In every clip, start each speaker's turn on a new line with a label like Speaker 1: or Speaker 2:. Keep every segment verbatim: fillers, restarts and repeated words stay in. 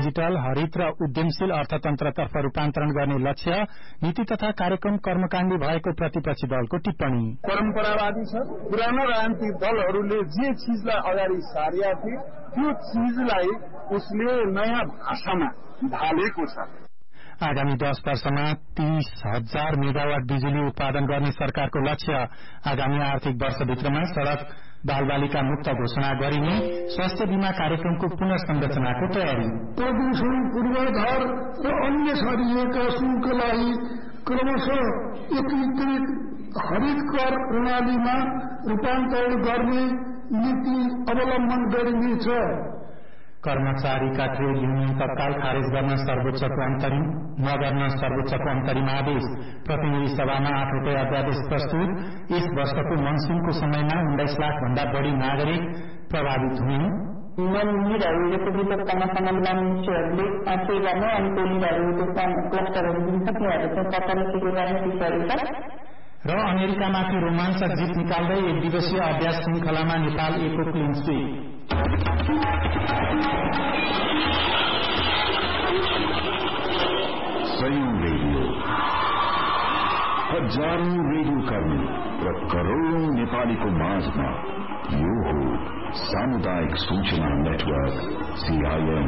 Speaker 1: Digital हरित र उद्यमशील अर्थतन्त्रतर्फ रूपान्तरण गर्ने लक्ष्य नीति तथा कार्यक्रम कर्मकाण्डी भएको प्रतिपक्षी दलको टिप्पणी।
Speaker 2: परम्परावादी छ। पुरानो राजनीतिक दलहरूले जे चीजलाई अगाडि सारेका थिए त्यो चीजलाई उसले नयाँ भाषामा ढालेको छ।
Speaker 1: आगामी दस वर्षमा तीस हजार मेगावाट बिजुली उत्पादन गर्ने सरकारको लक्ष्य। आगामी आर्थिक वर्षभित्रमा सड़क बालबालिका मुक्त घोषणा गरिने स्वास्थ्य बीमा कार्यक्रमको पुनर्संरचनाको तयारी।
Speaker 3: प्रदूषण पूर्वाधार र अन्य सारिएका शुल्कलाई क्रमशः एकीकृत हरित कर प्रणालीमा रूपान्तरण गर्ने नीति अवलम्बन गरिनेछ।
Speaker 1: कर्मचारीका ट्रेड युनियन तत्काल खारेज गर्न सर्वोच्चको अन्तरिम नगर्न सर्वोच्चको अन्तरिम आदेश। प्रतिनिधि सभामा आठवटै अध्यादेश प्रस्तुत। यस वर्षको मनसूनको समयमा उन्नाइस लाख भन्दा बढ़ी नागरिक प्रभावित हुने।
Speaker 4: मन्दिरहरू रिपब्लिकमा सम्बन्धमा मिनिस्ट्रीहरूले पे गर्ने अनि टोलीहरू क्लस्टरहरू जुन छ तिनीहरू चाहिँ पत्ता के गर्ने विषयहरू छ।
Speaker 1: र अमेरिकामाथि रोमाञ्चक जित निकाल्दै एक दिवसीय अभ्यास श्रृंखलामा नेपाल एकको क्लिन स्वीप।
Speaker 5: संयोग रेडियो हजारौं रेडियो कर्मी र करोड़ौं नेपालीको माझमा यो हो सामुदायिक सूचना नेटवर्क सीआईएन।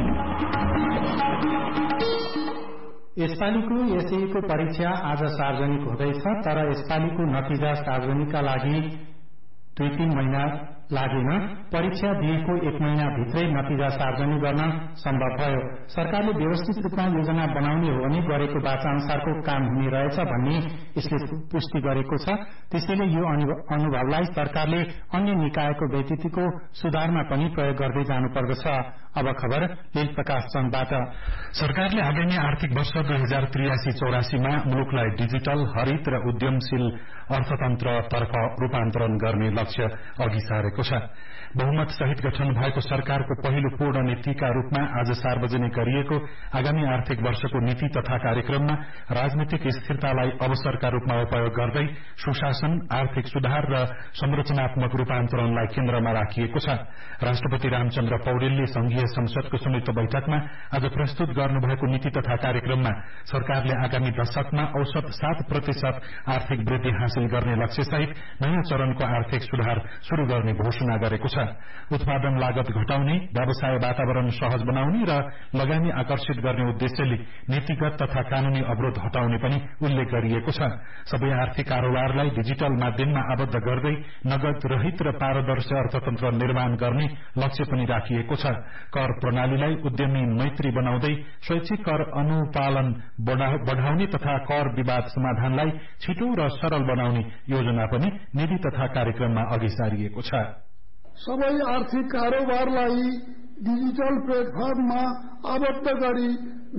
Speaker 1: यसपालिको एसएईको परीक्षा आज सार्वजनिक हुँदैछ, तर यसपालिको नतिजा सार्वजनिकका लागि दुई तीन महिना लागेन। परीक्षा दिएको एक महिना भित्रै नतिजा सार्वजनिक गर्न सम्भव भयो। सरकारले व्यवस्थित रूपमा योजना बनाउने हो भने गरेको बाचा अनुसारको काम हुने रहेछ भन्ने यसले पुष्टि गरेको छ। त्यसैले यो अनुभवलाई सरकारले अन्य निकायको व्यतिथिको सुधारमा पनि प्रयोग गर्दै जानुपर्दछ। अब खबर लील प्रकाश चन्दबाट।
Speaker 6: सरकारले आगामी आर्थिक वर्ष दुई हजार त्रियासी चौरासीमा मुलुकलाई डिजिटल हरित र उद्यमशील अर्थतन्त्रतर्फ रूपान्तरण गर्ने लक्ष्य अघि सारेको छ। बहुमत सहित गठन भएको सरकारको पहिलो पूर्ण नीतिका रूपमा आज सार्वजनिक गरिएको आगामी आर्थिक वर्षको नीति तथा कार्यक्रममा राजनीतिक स्थिरतालाई अवसरका रूपमा उपयोग गर्दै सुशासन, आर्थिक सुधार र संरचनात्मक रूपान्तरणलाई केन्द्रमा राखिएको छ। राष्ट्रपति रामचन्द्र पौडेलले संघीय संसदको संयुक्त बैठकमा आज प्रस्तुत गर्नुभएको नीति तथा कार्यक्रममा सरकारले आगामी दशकमा औसत सात प्रतिशत आर्थिक वृद्धि हासिल गर्ने लक्ष्यसहित नयाँ चरणको आर्थिक सुधार शुरू गर्ने घोषणा गरेको छ। उत्पादन लागत घटाउने, व्यवसाय वातावरण सहज बनाउने र लगानी आकर्षित गर्ने उद्देश्यले नीतिगत तथा कानूनी अवरोध हटाउने पनि उल्लेख गरिएको छ। सबै आर्थिक कारोबारलाई डिजिटल माध्यममा आबद्ध गर्दै नगद रहित र पारदर्शी अर्थतन्त्र निर्माण गर्ने लक्ष्य पनि राखिएको छ। कर प्रणालीलाई उद्यमी मैत्री बनाउँदै स्वैच्छिक कर अनुपालन बढ़ाउने तथा कर विवाद समाधानलाई छिटो र सरल बनाउने योजना पनि नीति तथा कार्यक्रममा अघि सारिएको छ।
Speaker 3: सबै आर्थिक कारोबारलाई डिजिटल प्लेटफर्ममा आबद्ध गरी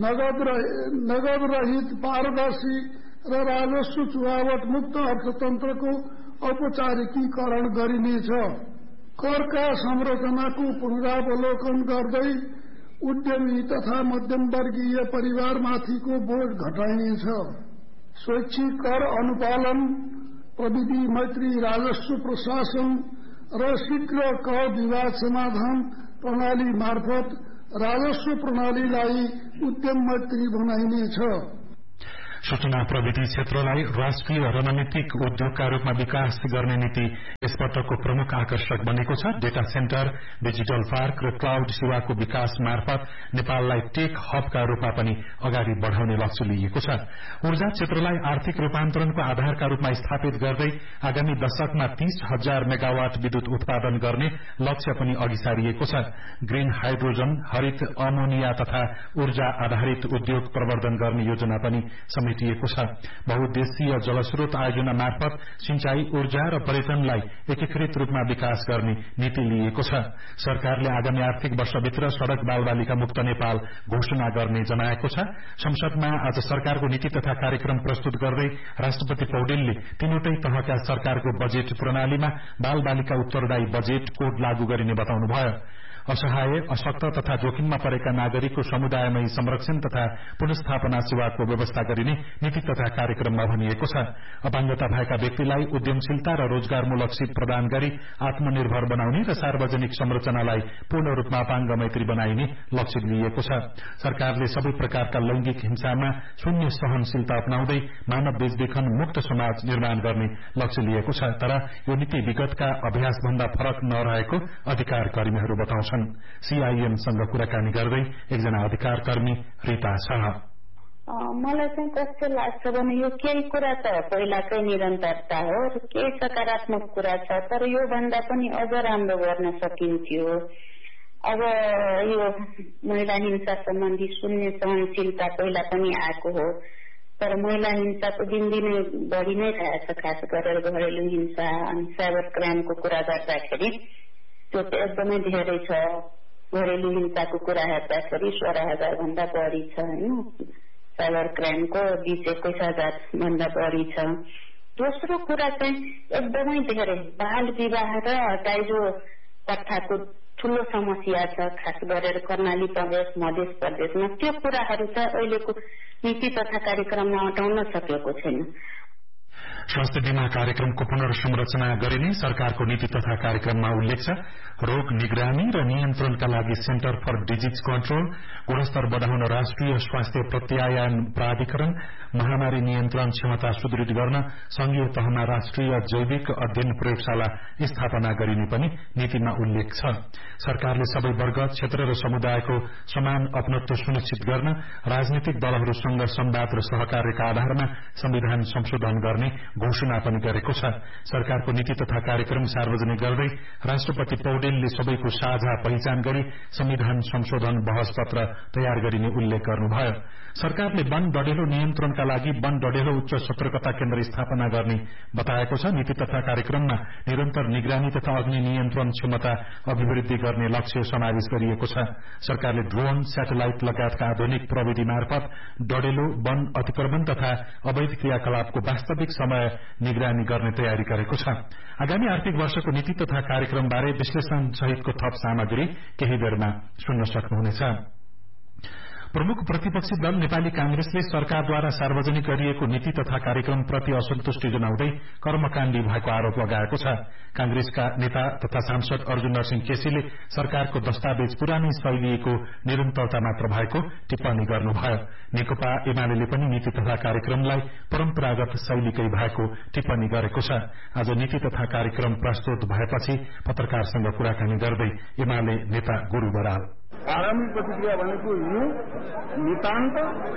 Speaker 3: नगद रहित, पारदर्शी र राजस्व चुहावट मुक्त अर्थतन्त्रको औपचारिकीकरण गरिनेछ। करका संरचनाको पुनरावलोकन गर्दै उद्यमी तथा मध्यमवर्गीय परिवारमाथिको बोझ घटाइनेछ। स्वैच्छिक कर अनुपालन, प्रविधि मैत्री राजस्व प्रशासन र शीघ्र कर विवाद समाधान प्रणाली मार्फत राजस्व प्रणालीलाई उद्यम मैत्री बनाइनेछ।
Speaker 6: सूचना प्रविधि क्षेत्रलाई राष्ट्रिय रणनीतिक उद्योगका रूपमा विकास गर्ने नीति यसपटकको प्रमुख आकर्षक बनेको छ। डेटा सेन्टर, डिजिटल पार्क र क्लाउड सेवाको विकास मार्फत नेपाललाई टेक हबका रूपमा पनि अगाडि बढ़ाउने लक्ष्य लिएको छ। ऊर्जा क्षेत्रलाई आर्थिक रूपान्तरणको आधारका रूपमा स्थापित गर्दै आगामी दशकमा तीस हजार मेगावाट विद्युत उत्पादन गर्ने लक्ष्य पनि अघि सारिएको छ। ग्रीन हाइड्रोजन, हरित अमोनिया तथा ऊर्जा आधारित उद्योग प्रवर्धन गर्ने योजना पनि समेटिएको छ। बहुउद्देश्यीय जलस्रोत आयोजना मार्फत सिंचाई, ऊर्जा र पर्यटनलाई एकीकृत रूपमा विकास गर्ने नीति लिएको छ। सरकारले आगामी आर्थिक वर्षभित्र सड़क बालबालिका मुक्त नेपाल घोषणा गर्ने जनाएको छ। संसदमा आज सरकारको नीति तथा कार्यक्रम प्रस्तुत गर्दै राष्ट्रपति पौडेलले तीनवटै तहका सरकारको बजेट प्रणालीमा बाल बालिका उत्तरदायी बजेट कोड लागू गरिने बताउनुभयो। असहाय, अशक्त तथा जोखिममा परेका नागरिकको समुदायमै संरक्षण तथा पुनस्थापना सेवाको व्यवस्था गरिने नीति तथा कार्यक्रममा भनिएको छ। अपाङ्गता भएका व्यक्तिलाई उद्यमशीलता र रोजगारमूलक सिप प्रदान गरी आत्मनिर्भर बनाउने र सार्वजनिक संरचनालाई पूर्ण रूपमा अपाङ्ग मैत्री बनाइने लक्ष्य लिएको छ। सरकारले सबै प्रकारका लैंगिक हिंसामा शून्य सहनशीलता अपनाउँदै मानव बेचबिखन मुक्त समाज निर्माण गर्ने लक्ष्य लिएको छ। तर यो नीति विगतका अभ्यासभन्दा फरक नरहेको अधिकार कर्मीहरू बताउँछन्। सीआईएमसँग कुराकानी गर्दै एकजना अधिकार कर्मी रिता शाह,
Speaker 4: मलाई चाहिँ कस्तो लाग्छ भने यो केही कुरा त पहिलाकै निरन्तरता हो, केही सकारात्मक कुरा छ, तर यो भन्दा पनि अझ राम्रो गर्न सकिन्थ्यो। अब यो महिला हिंसा सम्बन्धी शून्य सहनशीलता पहिला पनि आएको हो, तर महिला हिंसाको दिनदिनै बढ़ी नै रहेछ। खास गरेर घरेलु हिंसा अनि साइबर क्राइमको कुरा गर्दाखेरि त्यो त एकदमै धेरै छ। घरेलु हिंसाको कुरा हेर्दाखेरि सोह्र हजार भन्दा बढ़ी छ होइन, साइबर क्राइमको बीस एक्काइस हजार भन्दा बढ़ी छ। दोस्रो कुरा चाहिँ एकदमै धेरै बाल विवाह र दाइजो प्रथाको ठूलो समस्या छ, खास गरेर कर्णाली प्रदेश मध्य प्रदेशमा। त्यो कुराहरू चाहिँ अहिलेको नीति तथा कार्यक्रममा हटाउन सकेको छैन।
Speaker 6: स्वास्थ्य बीमा कार्यक्रमको पुनर्संरचना गरिने सरकारको नीति तथा कार्यक्रममा उल्लेख छ। रोग निगरानी र नियन्त्रणका लागि सेन्टर फर डिजिज कन्ट्रोल, गुणस्तर बढ़ाउन राष्ट्रिय स्वास्थ्य प्रत्यायन प्राधिकरण, महामारी नियन्त्रण क्षमता सुदृढ गर्न संघीय तहमा राष्ट्रिय जैविक अध्ययन प्रयोगशाला स्थापना गरिने पनि नीतिमा उल्लेख छ। सरकारले सबै वर्ग, क्षेत्र र समुदायको समान अपनत्व सुनिश्चित गर्न राजनीतिक दलहरूसँग संवाद र सहकार्यका आधारमा संविधान संशोधन गर्ने घोषणा पनि गरेको छ। सरकारको नीति तथा कार्यक्रम सार्वजनिक गर्दै राष्ट्रपति पौडेलले सबैको साझा पहिचान गरी संविधान संशोधन बहस पत्र तयार गरिने उल्लेख गर्नुभयो। सरकारले वन डढेलो नियन्त्रणका लागि वन डढेलो उच्च सतर्कता केन्द्र स्थापना गर्ने बताएको छ। नीति तथा कार्यक्रममा निरन्तर निगरानी तथा अग्नि नियन्त्रण क्षमता अभिवृद्धि गर्ने लक्ष्य समावेश गरिएको छ। सरकारले ड्रोन, स्याटेलाइट लगायतका आधुनिक प्रविधि मार्फत डढेलो वन अतिक्रमण तथा अवैध क्रियाकलापको वास्तविक समय निगरानी गर्ने तयारी गरेको छ। आगामी आर्थिक वर्षको नीति तथा कार्यक्रमबारे विश्लेषण सहितको थप सामग्री केही बेरमा सुन्न सक्नुहुनेछ। प्रमुख प्रतिपक्षी दल नेपाली कांग्रेसले सरकारद्वारा सार्वजनिक गरिएको नीति तथा कार्यक्रमप्रति असन्तुष्टि जनाउँदै कर्मकाण्डी भएको आरोप लगाएको छ। कांग्रेसका नेता तथा सांसद अर्जुन नरसिंह केसीले सरकारको दस्तावेज पुरानै शैलीको निरन्तरता मात्र भएको टिप्पणी गर्नुभयो। नेकपा एमाले पनि नीति तथा कार्यक्रमलाई परम्परागत शैलीकै भएको टिप्पणी गरेको छ। आज नीति तथा कार्यक्रम प्रस्तुत भएपछि पत्रकारसँग कुराकानी गर्दै एमाले नेता गुरु बराल,
Speaker 2: प्रारम्भिक प्रतिक्रिया भनेको यो नितान्त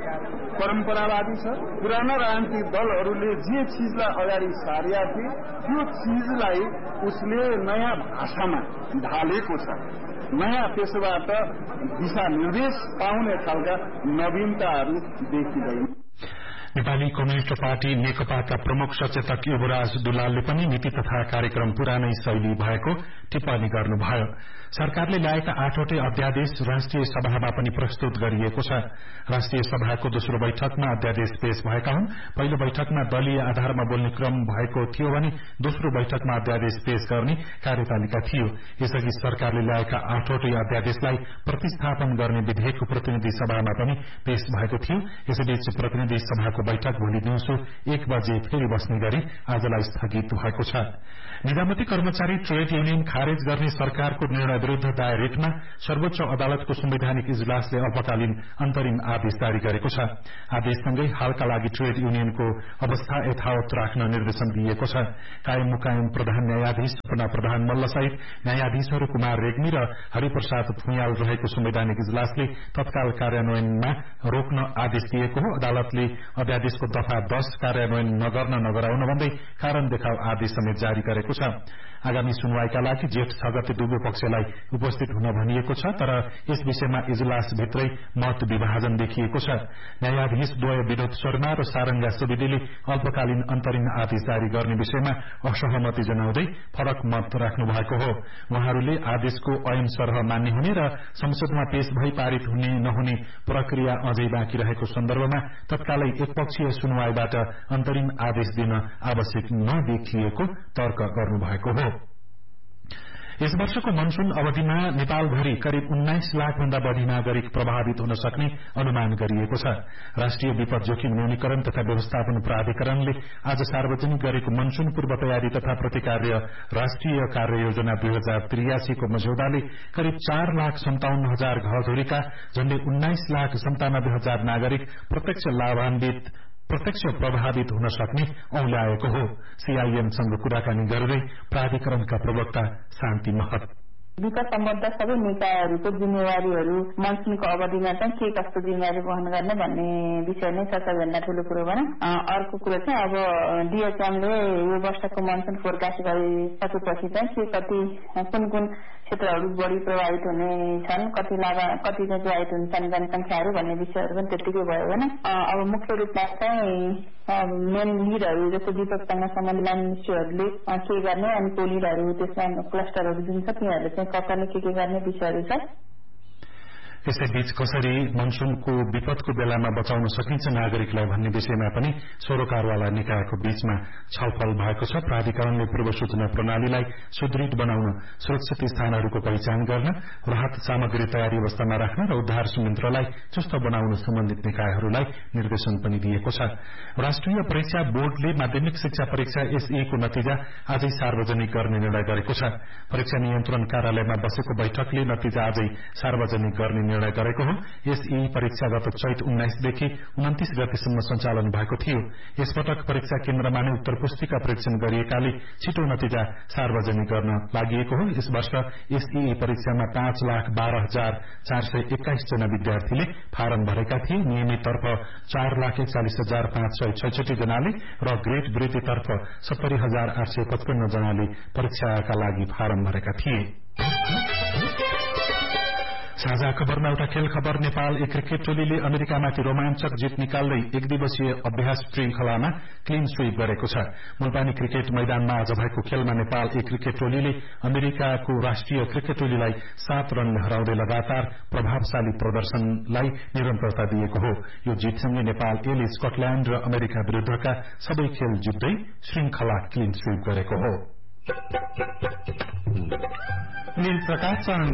Speaker 2: परम्परावादी छ। पुराना राजनीतिक दलहरूले जे चीजलाई अगाडि सारेका थिए त्यो चीजलाई उसले नयाँ भाषामा ढालेको छ। नयाँ त्यसबाट दिशा निर्देश पाउने खालका नवीनताहरू देखिँदैन।
Speaker 6: नेपाली कम्युनिष्ट पार्टी नेकपाका प्रमुख सचेतक युवराज दुलालले पनि नीति तथा कार्यक्रम पुरानै शैली भएको टिप्पणी गर्नुभयो। सरकारले ल्याएका आठवटै अध्यादेश राष्ट्रिय सभामा पनि प्रस्तुत गरिएको छ। राष्ट्रिय सभाको दोस्रो बैठकमा अध्यादेश पेश भएका हुन्। पहिलो बैठकमा दलीय आधारमा बोल्ने क्रम भएको थियो भने दोस्रो बैठकमा अध्यादेश पेश गर्ने कार्यतालिका थियो। यसअघि सरकारले ल्याएका आठवटै अध्यादेशलाई प्रतिस्थापन गर्ने विधेयकको प्रतिनिधि सभामा पनि पेश भएको थियो। यसैबीच प्रतिनिधि सभाको बैठक भोलि दिउँसो एक बजे फेरि बस्ने गरी आजलाई स्थगित भएको छ। निजामती कर्मचारी ट्रेड युनियन खारेज गर्ने सरकारको निर्णय विरूद्ध दायर रिटमा सर्वोच्च अदालतको संवैधानिक इजलासले अल्पकालीन अन्तरिम आदेश जारी गरेको छ। आदेशसँगै हालका लागि ट्रेड युनियनको अवस्था यथावत राख्न निर्देशन दिएको छ। कायम मुकायम प्रधान न्यायाधीश सपना प्रधान मल्लसहित न्यायाधीशहरू कुमार रेग्मी र हरिप्रसाद भुइयाल रहेको संवैधानिक इजलासले तत्काल कार्यान्वयनमा रोक्न आदेश दिएको हो। अदालतले अध्यादेशको दफा दश कार्यान्वयन नगर्न नगराउन भन्दै कारण देखाउ आदेश समेत जारी गरेको छ। आगामी सुनवाईका लागि जेठ छ गते दुवै पक्षलाई उपस्थित हुन भनिएको छ, तर यस विषयमा इजलासभित्रै मत विभाजन देखिएको छ। न्यायाधीश द्वय विनोद शर्मा र सारंगा सुवेदीले अल्पकालीन अन्तरिम आदेश जारी गर्ने विषयमा असहमति जनाउँदै फरक मत राख्नु भएको हो। उहाँहरूले आदेशको ऐन सरह मान्य हुने र संसदमा पेश भई पारित हुने नहुने प्रक्रिया अझै बाँकी रहेको सन्दर्भमा तत्कालै एकपक्षीय सुनवाईबाट अन्तरिम आदेश दिन आवश्यक नदेखिएको तर्क गर्नुभएको हो। यस वर्षको मनसून अवधिमा नेपालभरि करिब उन्नाइस लाख भन्दा बढ़ी नागरिक प्रभावित हुन सक्ने अनुमान गरिएको छ। राष्ट्रिय विपद जोखिम न्यूनीकरण तथा व्यवस्थापन प्राधिकरणले आज सार्वजनिक गरेको मनसून पूर्व तयारी तथा प्रतिकार्य राष्ट्रिय कार्ययोजना दुई हजार त्रियासीको मस्यौदाले करिब चार लाख सन्ताउन्न हजार घरधुरीका झण्डै उन्नाइस लाख सन्तानब्बे हजार नागरिक प्रत्यक्ष लाभान्वित प्रत्यक्ष प्रभावित हुन सक्ने औल्याएको हो। सीआईएमसँग कुराकानी गर्दै प्राधिकरणका प्रवक्ता शान्ति महत
Speaker 7: विकास सम्बद्ध सबै निकायहरूको जिम्मेवारीहरू मनसूनको अवधिमा चाहिँ के कस्तो जिम्मेवारी वहन गर्ने भन्ने विषय नै सबैभन्दा ठूलो कुरो भनौँ। अर्को कुरो चाहिँ अब डीएचएमले यो वर्षको मनसून फोरकास्ट गरिसकेपछि चाहिँ के कति कुन कुन क्षेत्रहरू बढी प्रभावित हुने छन्, कति लाभा कति चाहिँ प्रभावित हुन्छन् जनसङ्ख्याहरू भन्ने विषयहरू पनि त्यतिकै भयो भने अब मुख्य रूपमा चाहिँ मेन लिडहरू जस्तो विपक्षसँग सम्बन्धित मिनिस्ट्रीहरूले के गर्ने अनि को लिडहरू त्यसमा क्लस्टरहरू जुन छ तिनीहरूले चाहिँ कसैले के के गर्ने विषयहरू छ।
Speaker 6: यसैबीच कसरी मनसूनको विपदको बेलामा बचाउन सकिन्छ नागरिकलाई भन्ने विषयमा पनि सरोकारवाला निकायको बीचमा छलफल भएको छ। प्राधिकरणले पूर्व सूचना प्रणालीलाई सुदृढ बनाउन, सुरक्षित स्थानहरूको पहिचान गर्न, राहत सामग्री तयारी अवस्थामा राख्न र उद्धार संयन्त्रलाई चुस्त बनाउन सम्बन्धित निकायहरूलाई निर्देशन पनि दिएको छ। राष्ट्रिय परीक्षा बोर्डले माध्यमिक शिक्षा परीक्षा एसई को नतिजा आजै सार्वजनिक गर्ने निर्णय गरेको छ। परीक्षा नियन्त्रण कार्यालयमा बसेको बैठकले नतिजा आजै सार्वजनिक गर्ने निर्णय गरेको हो। एसई परीक्षा गत चैत उन्नाइसदेखि उन्तिस गतेसम्म सञ्चालन भएको थियो। यसपटक परीक्षा केन्द्रमा नै उत्तर पुस्तिका परीक्षण गरिएकाले छिटो नतिजा सार्वजनिक गर्न लागि हो। यस वर्ष एसई परीक्षामा पाँच लाख बाह्र हजार चार सय एक्काइस जना विद्यार्थीले फारम भरेका थिए। नियमिततर्फ चार लाख एकचालिस हजार पाँच सय छैसठी जनाले र ग्रेड वृत्तितर्फ सत्तरी हजार आठ सय पचपन्न जनाले परीक्षाका लागि फारम भरेका थिए। साझा खबरमा एउटा खेल खबर। नेपाल एक क्रिकेट टोलीले अमेरिकामाथि रोमाञ्चक जित निकाल्दै एक दिवसीय अभ्यास श्रृंखलामा क्लीन स्वीप गरेको छ। मुलपानी क्रिकेट मैदानमा आज भएको खेलमा नेपाल एक क्रिकेट टोलीले अमेरिकाको राष्ट्रिय क्रिकेट टोलीलाई सात रनले हराउँदै लगातार प्रभावशाली प्रदर्शनलाई निरन्तरता दिएको हो। यो जितसँगै नेपाल एले स्कटल्याण्ड र अमेरिका विरूद्धका सबै खेल जित्दै श्रृंखला क्लीन स्वीप गरेको हो।
Speaker 1: नील प्रकाश चन्द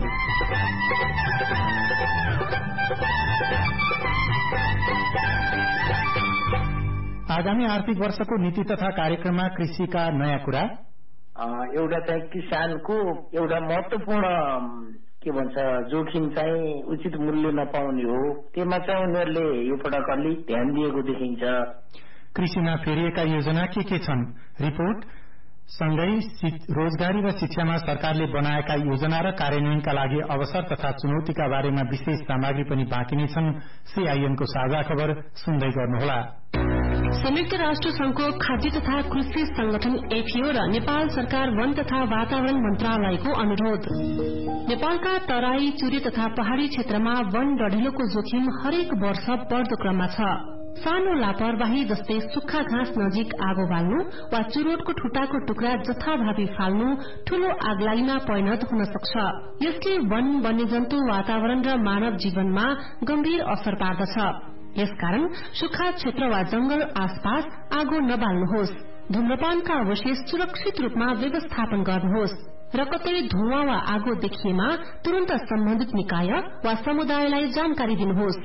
Speaker 1: आगामी आर्थिक वर्षको नीति तथा कार्यक्रममा कृषिका नयाँ कुरा।
Speaker 8: एउटा चाहिँ किसानको एउटा महत्वपूर्ण के भन्छ जोखिम चाहिँ उचित मूल्य नपाउने हो। त्यसमा चाहिँ उनीहरूले यो पटक अलि ध्यान दिएको देखिन्छ।
Speaker 1: कृषिमा फेरिएका योजना के के छन्? रिपोर्ट। सँगै रोजगारी र शिक्षामा सरकारले बनाएका योजना र कार्यान्वयनका लागि अवसर तथा चुनौतीका बारेमा विशेष सामग्री पनि बाँकी नै छन्। सीआईएनको साझा खबर सुन्दै गर्नुहोला।
Speaker 9: संयुक्त राष्ट्र संघको खाद्य तथा कृषि संगठन एफिओ र नेपाल सरकार वन तथा वातावरण मन्त्रालयको अनुरोध। नेपालका तराई, चुरे तथा पहाड़ी क्षेत्रमा वन डढेलोको जोखिम हरेक वर्ष बढ़दो क्रममा छ। सानो लापरवाही जस्तै सुक्खा घाँस नजिक आगो बाल्नु वा चुरोटको ठुटाको टुक्रा जथाभावी फाल्नु ठूलो आगलागीमा परिणत हुन सक्छ। यसले वन, वन्यजन्तु, वातावरण र मानव जीवनमा गम्भीर असर पार्दछ। यसकारण सुक्खा क्षेत्र वा जंगल आसपास आगो नबाल्नुहोस्। धूम्रपानका अवशेष सुरक्षित रूपमा व्यवस्थापन गर्नुहोस् र कतै धुवाँ वा आगो देखिएमा तुरन्त सम्बन्धित निकाय वा समुदायलाई जानकारी दिनुहोस्।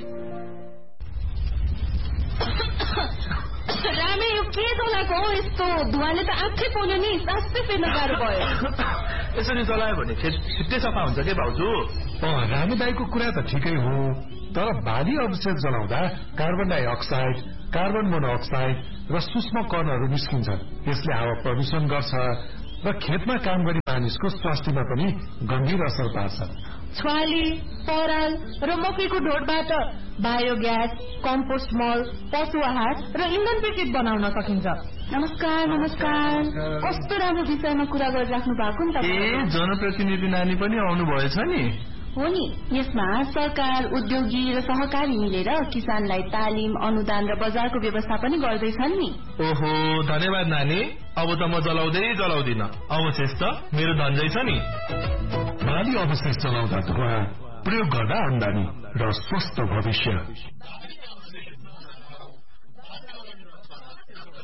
Speaker 9: रामे यो के चलाएको हो? यस्तो धुवाले त आँखै पाउने नि, सासै फेर्न गाह्रो भयो।
Speaker 10: यसरी चलायो भने खेत छिट्टै सफा हुन्छ के भाउजू?
Speaker 11: रामे दाईको कुरा त ठिकै हो, तर भारी अवशेष जलाउँदा कार्बन डाइअक्साइड, कार्बन मोनोअक्साइड र सूक्ष्म कणहरू निस्किन्छन्। यसले हावा प्रदूषण गर्छ र खेतमा काम गर्ने मानिसको स्वास्थ्यमा पनि गम्भीर असर पार्छ।
Speaker 9: छुवाली, पराल र मकैको ढोटबाट बायोग्यास, कम्पोस्ट मल, पशु आहार र इन्धन पेकेट बनाउन सकिन्छ। नमस्कार नमस्कार, कस्तो राम्रो विषयमा कुरा गरिराख्नु भएको नि।
Speaker 10: ए जनप्रतिनिधि नानी पनि आउनु भएछ नि?
Speaker 9: हो नि। यसमा सरकार, उद्योगी र सहकारी मिलेर किसानलाई तालिम, अनुदान र बजारको व्यवस्था पनि गर्दैछन् नि।
Speaker 10: ओहो, धन्यवाद नानी। अब त म जलाउँदै जलाउँदिन, अवशेष त मेरो धन्जै छ नि।
Speaker 11: भारी अवशेष जलाउँदा धुवा, प्रयोग गर्दा आम्दानी र स्वस्थ भविष्य।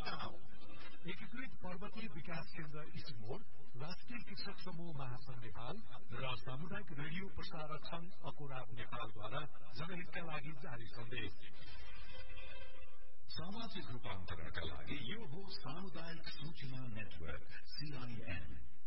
Speaker 11: एकीकृत पर्वतीय विकास केन्द्र इस्मोड, राष्ट्रिय कृषक समूह महासंघ नेपाल प्रसारक संघ अकुराब नेपालद्वारा जनहितका लागि जारी सन्देश। सामाजिक रूपान्तरणका लागि यो हो सामुदायिक सूचना नेटवर्क सीआईएन।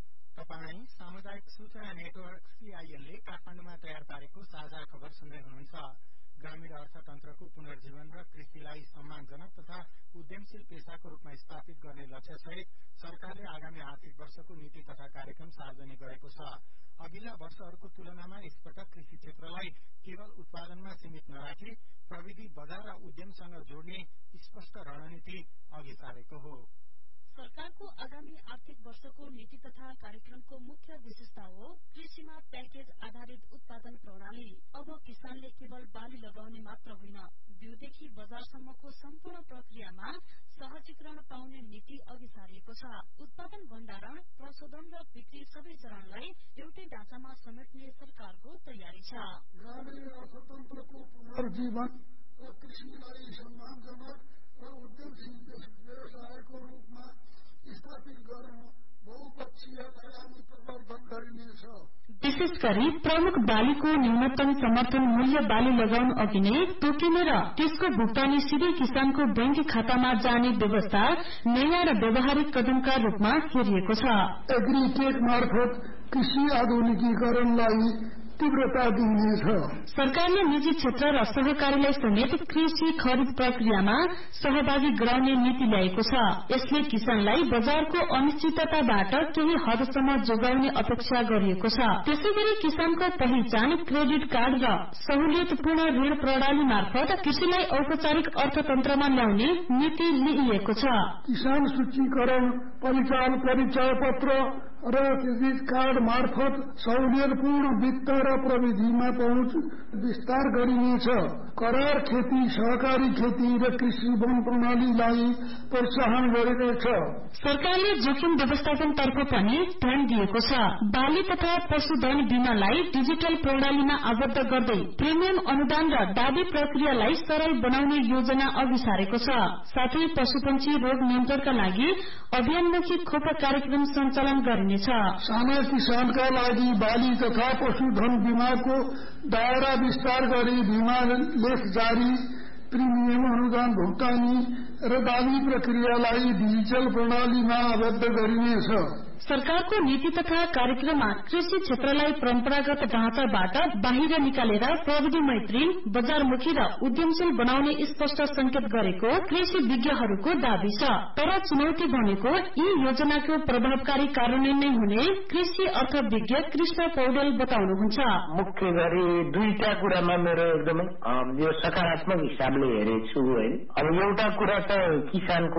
Speaker 1: तपाई सामुदायिक सूचना नेटवर्क सीआईएन ले काठमाडौँमा तयार पारेको साझा खबर सुन्दै हुनुहुन्छ। ग्रामीण अर्थतन्त्रको पुनर्जीवन र कृषिलाई सम्मानजनक तथा उद्यमशील पेशाको रूपमा स्थापित गर्ने लक्ष्य सहित सरकारले आगामी आर्थिक वर्षको नीति तथा कार्यक्रम सार्वजनिक गरेको छ। अघिल्ला वर्षहरूको तुलनामा यसपटक कृषि क्षेत्रलाई केवल उत्पादनमा सीमित नराखी प्रविधि बजार र उद्यमसँग जोड्ने स्पष्ट रणनीति अघि सारेको हो।
Speaker 9: सरकारको आगामी आर्थिक वर्षको नीति तथा कार्यक्रमको मुख्य विशेषता हो कृषिमा प्याकेज आधारित उत्पादन प्रणाली। अब किसानले केवल बाली लगाउने मात्र होइन, बिउदेखि बजारसम्मको सम्पूर्ण प्रक्रियामा सहजीकरण पाउने नीति अघि सारिएको छ। उत्पादन, भण्डारण, प्रशोधन र बिक्री सबै चरणलाई एउटै ढाँचामा समेट्ने सरकारको तयारी छ।
Speaker 3: ग्रामीण अर्थतन्त्रको पुनर्जीवन र कृषिलाई सम्मानजनक र उद्यमशील व्यवसायको रूपमा स्थापित गर्न बहुपक्षीय लगानी प्रवर्धन गरिनेछ।
Speaker 9: विशेष गरी प्रमुख बालीको न्यूनतम समर्थन मूल्य बाली लगाउनु अघि नै तोकिने र त्यसको भुक्तानी सिधै किसानको बैंक खातामा जाने व्यवस्था नयाँ र व्यावहारिक कदमका रूपमा हेरिएको छ।
Speaker 3: एग्रीटेक मार्फत कृषि आधुनिकीकरणलाई तीव्रता दिइनेछ।
Speaker 9: सरकारले निजी क्षेत्र र सहकारीलाई समेत कृषि खरिद प्रक्रियामा सहभागी गराउने नीति ल्याएको छ। यसले किसानलाई बजारको अनिश्चितताबाट केही हदसम्म जोगाउने अपेक्षा गरिएको छ। त्यसैगरी किसानको पहिचान, क्रेडिट कार्ड र सहुलियतपूर्ण ऋण प्रणाली मार्फत कृषिलाई औपचारिक अर्थतन्त्रमा ल्याउने नीति लिइएको छ।
Speaker 3: किसान सूचीकरण, परिचाल परिचय पत्र र क्रेडिट कार्ड मार्फत सहुलियतपूर्ण वित्त र प्रविधिमा पहुँच विस्तार गरिनेछ। करार खेती, सहकारी खेती र कृषि वन प्रणालीलाई प्रोत्साहन गरिनेछ।
Speaker 9: सरकारले जोखिम व्यवस्थापनतर्फ पनि ध्यान दिएको छ। बाली तथा पशुधन बीमालाई डिजिटल प्रणालीमा आबद्ध गर्दै प्रिमियम अनुदान र दावी प्रक्रियालाई सरल बनाउने योजना अघि सारेको छ। साथै पशुपक्षी रोग नियन्त्रणका लागि अभियानमुखी खोप कार्यक्रम सञ्चालन गरिनेछ।
Speaker 3: साना किसानका लागि बाली तथा पशुधन बीमाको दायरा विस्तार गरी बीमा लेख जारी, प्रिमियम अनुदान भुक्तानी र दावी प्रक्रियालाई डिजिटल प्रणालीमा आबद्ध गरिनेछ।
Speaker 9: सरकारको नीति तथा कार्यक्रममा कृषि क्षेत्रलाई परम्परागत ढाँचाबाट बाहिर निकालेर प्रविधि मैत्री, बजारमुखी र उद्यमशील बनाउने स्पष्ट संकेत गरेको कृषि विज्ञहरूको दावी छ। तर चुनौती भनेको यी योजनाको प्रभावकारी कार्यान्वयन नै हुने कृषि अर्थविज्ञ कृष्ण पौडेल बताउनुहुन्छ।
Speaker 8: मुख्य गरी दुईटा कुरामा मेरो एकदमै यो सकारात्मक हिसाबले हेरेको छु होइन। अब एउटा कुरा त किसानको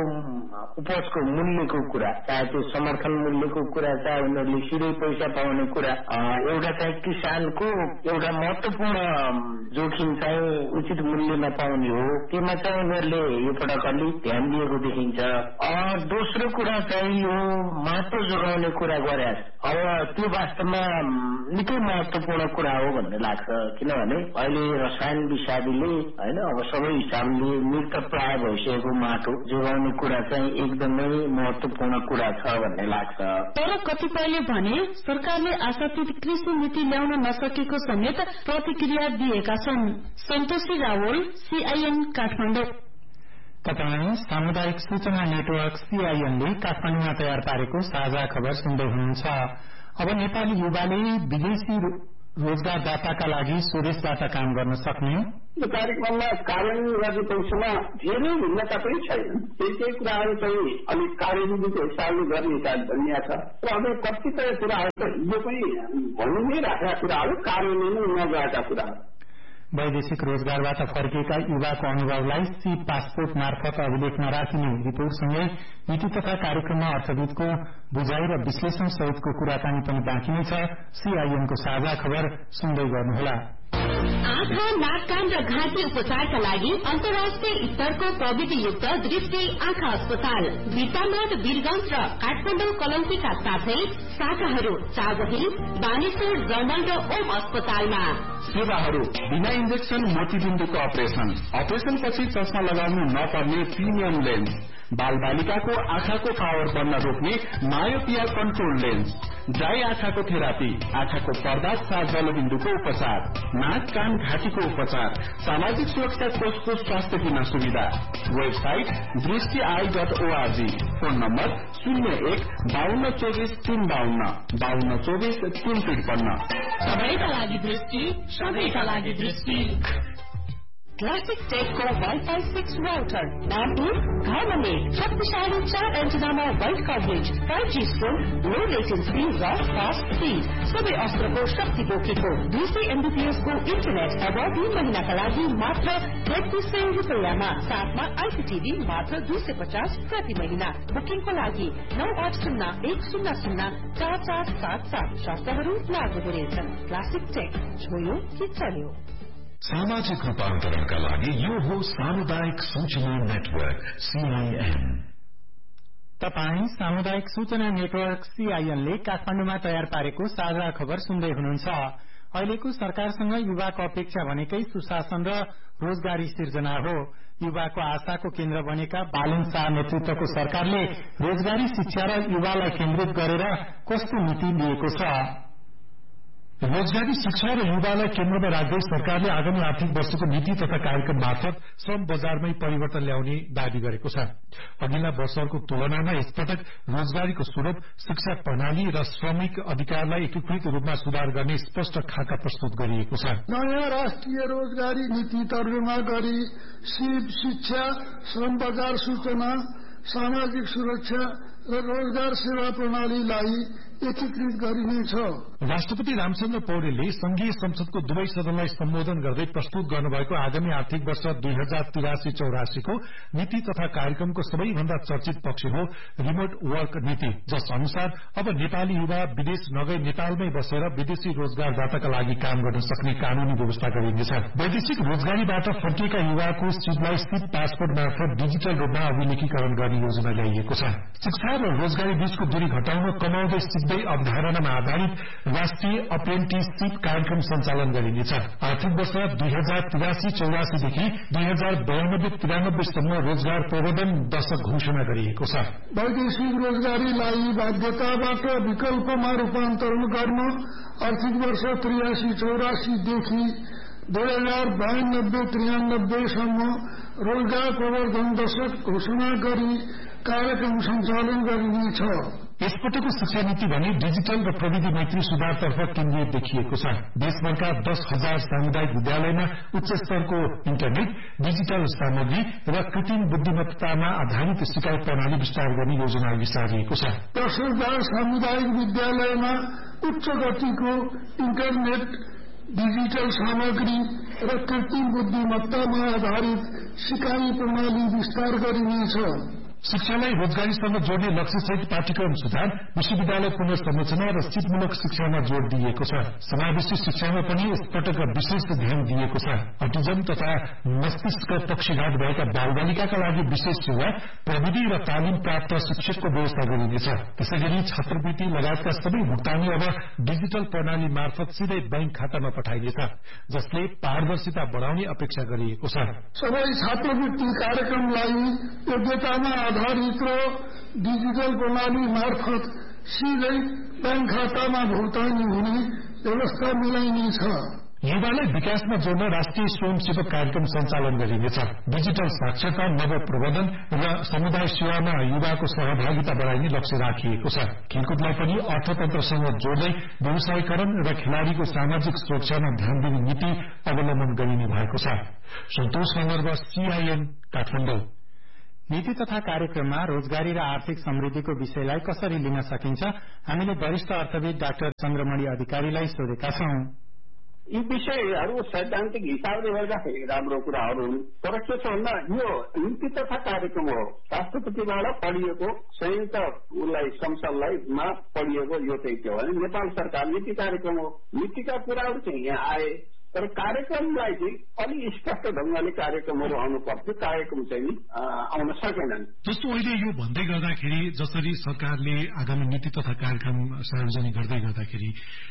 Speaker 8: उपजको मूल्यको कुरा, चाहे त्यो समर्थन मूल्य कुरा, चाहे उनीहरूले सिधै पैसा पाउने कुरा, एउटा चाहिँ किसानको एउटा महत्वपूर्ण जोखिम चाहिँ उचित मूल्य नपाउने हो। त्यसमा चाहिँ उनीहरूले यो पटक अलि ध्यान दिएको देखिन्छ। दोस्रो कुरा चाहिँ यो महत्व जोगाउने कुरा गरे। अब त्यो वास्तवमा निकै महत्वपूर्ण कुरा हो भन्ने लाग्छ। किनभने अहिले रसायन विषादीले होइन अब सबै हिसाबले मृत प्राय भइसकेको माटो जोगाउने कुरा चाहिँ एकदमै महत्वपूर्ण कुरा छ भन्ने लाग्छ।
Speaker 9: तर कतिपयले भने सरकारले आशातीत कृषि नीति ल्याउन नसकेको समेत प्रतिक्रिया दिएका छन्। सन्तोषी रावल, सीआईएन काठमाडौँ।
Speaker 1: तपाईँ सामुदायिक सूचना नेटवर्क सीआईएनले काठमाडौँमा तयार पारेको साझा खबर सुन्दै हुनुहुन्छ। अब नेपाली युवाले विदेशी रोजगारदाताका लागि स्वदेशबाट काम गर्न सक्ने
Speaker 2: यो कार्यक्रममा कार्यान्वयन गर्ने पक्षमा धेरै भिन्नता पनि छैन। केही केही कुराहरू चाहिँ अलिक कार्यविधिको हिसाबले गर्ने भनिया छ र अब कतिपय कुराहरू त यो पनि भनि नै राखेका कुराहरू कार्यान्वयन नगएका कुराहरू।
Speaker 1: वैदेशिक रोजगारबाट फर्किएका युवाको अनुभवलाई सी पासपोर्ट मार्फत अभिलेख नराखिने रिपोर्टसँगै नीति तथा कार्यक्रममा अर्थविदको बुझाइ र विश्लेषण सहितको कुराकानी पनि बाँकी नै छ। सीआईएनको साझा खबर सुन्दै गर्नुहोला।
Speaker 9: आँखा, नाक, कान र घाँटी उपचारका लागि अन्तर्राष्ट्रिय स्तरको प्रविधियुक्त दृष्टि आँखा अस्पताल बिर्तामाड, वीरगंज र काठमाडौँ कलम्कीका साथै शाखाहरू चाबहिल, बानेश्वर, जर्मल र ओम अस्पतालमा।
Speaker 5: सेवाहरू बिना इन्जेक्सन मोतीबिन्दुको अपरेशन, अपरेशन पछि चस्मा लगाउनु नपर्ने प्रिमियम लेन्स,
Speaker 12: बालबालिकाको आँखाको पावर बन्न रोक्ने मायोपिया कन्ट्रोल लेन्स, ड्राई आँखाको थेरापी, आँखाको पर्दा तथा जलबिन्दुको उपचार, नाक कान घाँटीको उपचार, सामाजिक सुरक्षा कोषको स्वास्थ्य बीमा सुविधा। वेबसाइट दृष्टि I dot ORG. Phone number शून्य एक बाहन्न चौबिस तीन बाहन्न बाहन्न चौबिस तीन त्रिपन्न।
Speaker 13: सबैका लागि दृष्टि, सबैका लागि दृष्टि। Classic टेकको wifi six router Rampur घरमा शक्तिशाली चार एन्टिनामा वाइड कभरेज, फाइभ जी स्ट्रोम, लो लेटेन्सी र फास्ट स्पिड, सबै अस्त्रको शक्ति बोकेको दुई सय एमबीपीएस को इन्टरनेट अब दुई महिनाका लागि मात्र तेत्तीस सय रुपियाँमा, साथमा आइपीटीभी मात्र दुई सय पचास प्रति महिना। बुकिङको लागि नौ आठ शून्य एक शून्य शून्य चार चार सात सात। शर्तहरू लागू हुनेछन्। क्लासिक टेक, छोयो कि चल्यो।
Speaker 5: सामाजिक रूपान्तरणका लागि यो हो सामुदायिक सूचना नेटवर्क सीआईएन।
Speaker 1: तपाई सामुदायिक सूचना नेटवर्क सीआईएनले काठमाडौँमा तयार पारेको साझा खबर सुन्दै हुनुहुन्छ। अहिलेको सरकारसँग युवाको अपेक्षा भनेकै सुशासन र रोजगारी सिर्जना हो। युवाको आशाको केन्द्र बनेका बालन शाह नेतृत्वको सरकारले रोजगारी, शिक्षा र युवालाई केन्द्रित गरेर कस्तो नीति लिएको छ?
Speaker 11: रोजगारी, शिक्षा र युवालाई केन्द्रमा राख्दै सरकारले आगामी आर्थिक वर्षको नीति तथा कार्यक्रम मार्फत श्रम बजारमै परिवर्तन ल्याउने दावी गरेको छ। अघिल्ला वर्षहरूको तुलनामा यसपटक रोजगारीको स्वरूप, शिक्षा प्रणाली र श्रमिक अधिकारलाई एकीकृत रूपमा सुधार गर्ने स्पष्ट खाका प्रस्तुत गरिएको छ।
Speaker 3: नयाँ राष्ट्रिय रोजगारी नीति तर्जुमा गरी सिप, शिक्षा, श्रम बजार सूचना, सामाजिक सुरक्षा र रोजगार सेवा प्रणालीलाई एकीकृत गरिनेछ।
Speaker 11: राष्ट्रपति रामचन्द्र पौडेलले संघीय संसदको दुवै सदनलाई सम्बोधन गर्दै प्रस्तुत गर्नुभएको आगामी आर्थिक वर्ष दुई हजार तिरासी चौरासीको नीति तथा कार्यक्रमको सबैभन्दा चर्चित पक्ष हो रिमोट वर्क नीति, जस अनुसार अब नेपाली युवा विदेश नगई नेपालमै बसेर विदेशी रोजगारदाताका लागि काम गर्न सक्ने कानूनी व्यवस्था गरिनेछ। वैदेशिक रोजगारीबाट फर्किएका युवाको सिपलाई सिप पासपोर्ट मार्फत डिजिटल रूपमा अभिलेखीकरण गर्ने योजना ल्याइएको छ। शिक्षा र रोजगारी बीचको दूरी घटाउन कमाउँदै सिक्दै अवधारणामा आधारित राष्ट्रिय अप्रेन्टिसशिप कार्यक्रम सञ्चालन गरिनेछ। आर्थिक वर्ष दुई हजार तिरासी चौरासीदेखि दुई हजार बयानब्बे तिरानब्बेसम्म रोजगार प्रवर्धन दशक घोषणा गरिएको छ।
Speaker 3: वैदेशिक रोजगारीलाई बाध्यताबाट विकल्पमा रूपान्तरण गर्न आर्थिक वर्ष त्रियासी चौरासीदेखि दुई हजार बयानब्बे त्रियानब्बेसम्म रोजगार प्रवर्धन दशक घोषणा गरी कार्यक्रम सञ्चालन गरिनेछ।
Speaker 11: यसपटकको शिक्षा नीति भने डिजिटल र प्रविधि मैत्री सुधारतर्फ केन्द्रित देखिएको छ। देशभरका दस हजार सामुदायिक विद्यालयमा उच्च स्तरको इन्टरनेट, डिजिटल सामग्री र कृत्रिम बुद्धिमत्तामा आधारित सिकाइ प्रणाली विस्तार गर्ने योजना अघि सारिएको छ।
Speaker 3: दस हजार सामुदायिक विद्यालयमा उच्च गतिको इन्टरनेट, डिजिटल सामग्री र कृत्रिम बुद्धिमत्तामा आधारित सिकाइ प्रणाली विस्तार गरिनेछ।
Speaker 11: शिक्षालाई रोजगारीसँग जोड्ने लक्ष्यसहित पाठ्यक्रम सुधार, विश्वविद्यालय पुनर्संरचना र सिपमूलक शिक्षामा जोड़ दिएको छ। समावेशी शिक्षामा पनि यसपटक विशेष ध्यान दिएको छ। अटिजम तथा मस्तिष्क पक्षघात भएका बालबालिकाका लागि विशेष सेवा, प्रविधि र तालिम प्राप्त शिक्षकको व्यवस्था गरिनेछ। त्यसैगरी छात्रवृत्ति लगायतका सबै भुक्तानी अब डिजिटल प्रणाली मार्फत सिधै बैंक खातामा पठाइनेछ, जसले पारदर्शिता बढ़ाउने अपेक्षा गरिएको छ।
Speaker 3: सबै छात्रवृत्ति कार्यक्रमलाई योग्यतामा आधारित र डिजिटल प्रणाली मार्फत सिधै बैंक खातामा भुक्तानी हुने व्यवस्था मिलाइनेछ।
Speaker 11: युवालाई विकासमा जोड्न राष्ट्रिय स्वयंसेवक कार्यक्रम सञ्चालन गरिनेछ। डिजिटल साक्षरता, नव प्रबन्धन र समुदाय सेवामा युवाको सहभागिता बढ़ाइने लक्ष्य राखिएको छ। खेलकुदलाई पनि अर्थतन्त्रसँग जोड्दै व्यवसायीकरण र खेलाड़ीको सामाजिक सुरक्षामा ध्यान दिने नीति अवलम्बन गरिने भएको छ। सन्तोष सन्दर्भ, सीआईएन, काठमाडौँ।
Speaker 1: नीति तथा कार्यक्रममा रोजगारी र आर्थिक समृद्धिको विषयलाई कसरी लिन सकिन्छ, हामीले वरिष्ठ अर्थविद डाक्टर चन्द्रमणि अधिकारीलाई सोधेका छौं।
Speaker 2: यी विषयहरू सैद्धान्तिक हिसाबले हेर्दाखेरि राम्रो कुराहरू हुन्, तर के छ भन्दा यो नीति तथा कार्यक्रम हो, राष्ट्रपतिबाट पढिएको संयुक्त उसलाई संसदलाई मा पढिएको यो चाहिँ के हो भने नेपाल सरकार नीति कार्यक्रम हो। नीतिका कुराहरू चाहिँ यहाँ आए, तर कार्यक्रमलाई चाहिँ अलि स्पष्ट ढंगले कार्यक्रमहरू आउनु पर्थ्यो, कार्यक्रम चाहिँ आउन सकेनन्।
Speaker 11: जस्तो अहिले यो भन्दै गर्दाखेरि जसरी सरकारले आगामी नीति तथा कार्यक्रम सार्वजनिक गर्दै गर्दाखेरि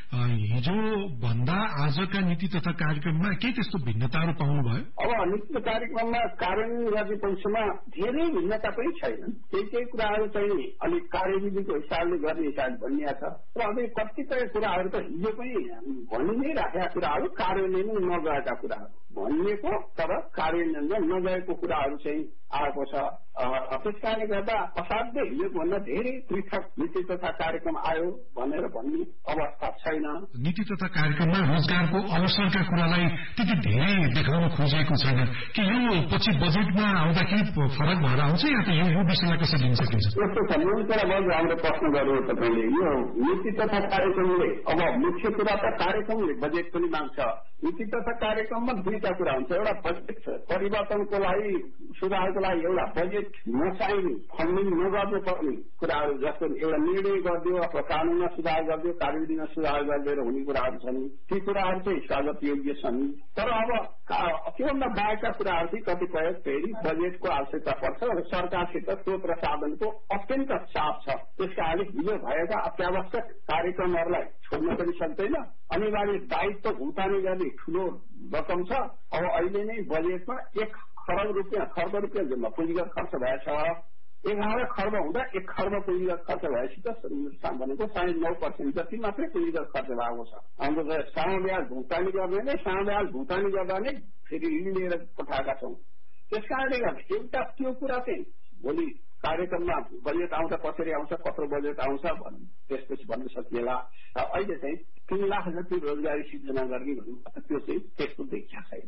Speaker 11: हिजो भन्दा आजका नीति तथा कार्यक्रममा के त्यस्तो भिन्नताहरू पाउनुभयो?
Speaker 2: अब नीति कार्यक्रममा कार्यान्वयन गर्ने पक्षमा धेरै भिन्नता पनि छैन। केही केही कुराहरू चाहिँ अलिक कार्यविधिको हिसाबले गर्ने हिसाब भनिएको छ र अब कतिपय कुराहरू त हिजो पनि भनि नै राखेका कुराहरू कार्यान्वयन नगएका कुराहरू भनिएको तर कार्यान्वयन नगएको कुराहरू चाहिँ आएको छ। त्यस कारणले गर्दा असाध्यै हिजोभन्दा धेरै पृथक नीति तथा कार्यक्रम आयो भनेर भन्ने अवस्था छैन।
Speaker 11: नीति तथा कार्यक्रममा रोजगारको अवसरका कुरालाई त्यति धेरै देखाउन खोजेको छैन कि यो पछि बजेटमा आउँदाखेरि फरक भएर आउँछ या त यो विषयलाई कसरी लिन सकिन्छ?
Speaker 2: यस्तो छ, मूल कुरा भयो हाम्रो प्रश्न गर्नु तपाईँले। यो नीति तथा कार्यक्रमले अब मुख्य कुरा त कार्यक्रमले बजेट पनि माग्छ। नीति तथा कार्यक्रममा दुईटा कुरा हुन्छ, एउटा बजेट छ परिवर्तनको लागि सुधारको लागि, एउटा बजेट नचाहिने फन्डिङ नगर्नुपर्ने कुराहरू जस्तो एउटा निर्णय गरिदियो अथवा कानूनमा सुधार गरिदियो, कार्यविधिमा सुधार गरिदिएर हुने कुराहरू छन्। ती कुराहरू चाहिँ स्वागत योग्य छन्। तर अब त्योभन्दा बाहेकका कुराहरू चाहिँ कतिपय फेरि बजेटको आवश्यकता पर्छ र सरकारसित स्रोत र साधनको अत्यन्त चाप छ। त्यस कारणले हिजो भएका अत्यावश्यक कार्यक्रमहरूलाई छोड्न पनि सक्दैन। अनिवार्य दायित्व भुक्तानी गर्ने ठूलो रकम छ। अब अहिले नै बजेटमा एक खरब रुपियाँ खर्ब रुपियाँ जम्मा पुँजीगत खर्च भएछ। एघार खर्ब हुँदा एक खर्ब पुँजीगत खर्च भएपछि त भनेको साढे नौ पर्सेन्ट जति मात्रै पुँजीगत खर्च भएको छ। हाम्रो त सानो ब्याज भुक्तानी गर्ने नै सानो ब्याज भुक्तानी गर्दा नै फेरि ऋण लिएर पठाएका छौँ। त्यस कारणले गर्दा एउटा त्यो कुरा चाहिँ भोलि कार्यक्रममा बजेट आउँछ कसरी आउँछ कत्रो बजेट आउँछ भन्नु त्यसपछि भन्न सकिएला। अहिले चाहिँ तीन लाख जति रोजगारी सिर्जना गर्ने भन्नु त्यो चाहिँ त्यस्तो देखिया छैन।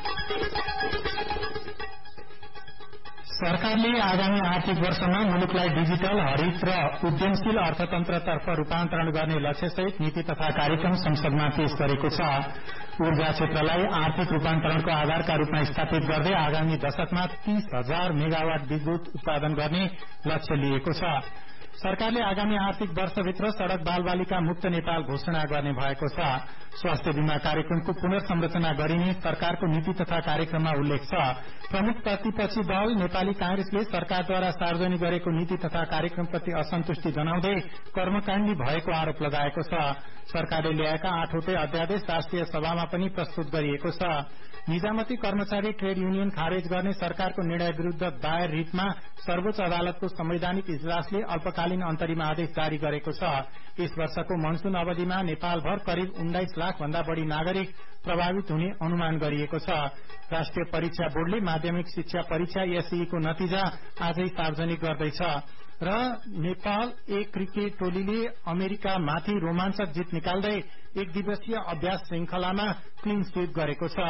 Speaker 1: सरकारले आगामी आर्थिक वर्षमा मुलुकलाई डिजिटल, हरित र उद्यमशील अर्थतन्त्रतर्फ रूपान्तरण गर्ने लक्ष्यसहित नीति तथा कार्यक्रम संसदमा पेश गरेको छ। ऊर्जा क्षेत्रलाई आर्थिक रूपान्तरणको आधारका रूपमा स्थापित गर्दै आगामी दशकमा तीस हजार मेगावाट विद्युत उत्पादन गर्ने लक्ष्य लिएको छ। सरकारले आगामी आर्थिक वर्षभित्र सड़क बालबालिका मुक्त नेपाल घोषणा गर्ने भएको छ। स्वास्थ्य बीमा कार्यक्रमको पुनर्संरचना गरिने सरकारको नीति तथा कार्यक्रममा उल्लेख छ। प्रमुख प्रतिपक्षी दल नेपाली कांग्रेसले सरकारद्वारा सार्वजनिक गरेको नीति तथा कार्यक्रमप्रति असन्तुष्टि जनाउँदै कर्मकाण्डी भएको आरोप लगाएको छ। सरकारले ल्याएका आठवटै अध्यादेश राष्ट्रिय सभामा पनि प्रस्तुत गरिएको छ। निजामती कर्मचारी ट्रेड युनियन खारेज गर्ने सरकारको निर्णय विरूद्ध दायर रिटमा सर्वोच्च अदालतको संवैधानिक इजलासले अल्पकालीन अन्तरिम आदेश जारी गरेको छ। यस वर्षको मनसून अवधिमा नेपालभर करिब उन्नाइस लाख भन्दा बढ़ी नागरिक प्रभावित हुने अनुमान गरिएको छ। राष्ट्रिय परीक्षा बोर्डले माध्यमिक शिक्षा परीक्षा एसई को नतिजा आजै सार्वजनिक गर्दैछ र नेपाल ए क्रिकेट टोलीले अमेरिकामाथि रोमाञ्चक जित निकाल्दै एक दिवसीय अभ्यास श्रृंखलामा क्लीन स्वीप गरेको छ।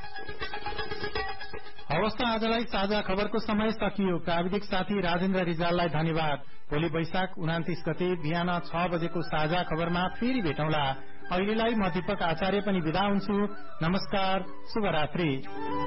Speaker 1: हवस् त आजलाई साझा खबरको समय सकियो। प्राविधिक साथी राजेन्द्र रिजाललाई धन्यवाद। भोलि वैशाख उनातिस गते बिहान छ बजेको साझा खबरमा फेरि भेटौँला। अहिलेलाई म दीपक आचार्य पनि विदा हुन्छु। नमस्कार, शुभरात्रि।